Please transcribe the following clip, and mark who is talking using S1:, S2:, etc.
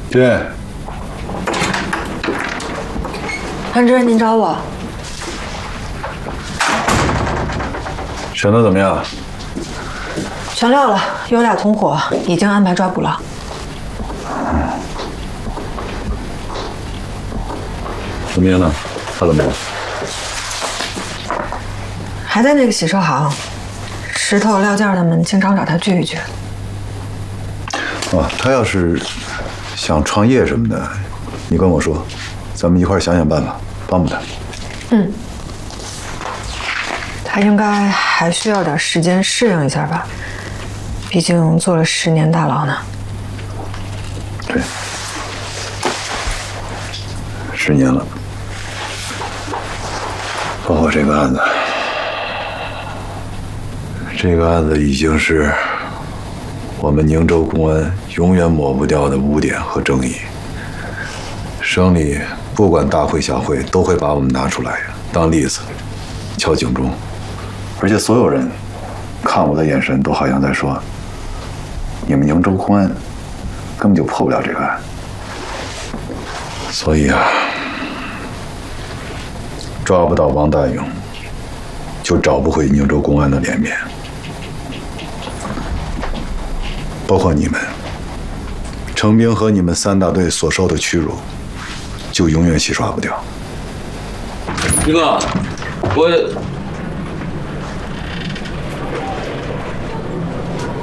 S1: 君，
S2: 韩主任，您找我？
S1: 审得怎么样？
S2: 全撂了，有俩同伙已经安排抓捕了。
S1: 子明呢？他怎么了？
S2: 还在那个洗车行，石头、料件他们经常找他聚一聚。
S1: 他要是想创业什么的，你跟我说，咱们一块儿想想办法，帮帮他。
S2: 他应该还需要点时间适应一下吧，毕竟坐了10年大牢呢。
S1: 对，10年了。包括这个案子，这个案子已经是我们宁州公安永远抹不掉的污点和争议。省里不管大会小会都会把我们拿出来当例子，敲警钟。而且所有人看我的眼神都好像在说，你们宁州公安根本就破不了这个案。所以抓不到王大勇，就找不回宁州公安的脸面。包括你们，程兵和你们3大队所受的屈辱，就永远洗刷不掉。
S3: 兵哥，我